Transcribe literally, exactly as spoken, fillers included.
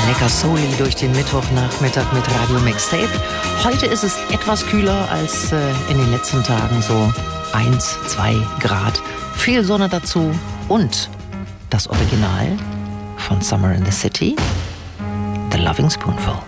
Lecker Souli durch den Mittwochnachmittag mit Radio Mixtape. Heute ist es etwas kühler als äh, in den letzten Tagen, so eins, zwei Grad. Viel Sonne dazu und das Original von Summer in the City, The Loving Spoonful.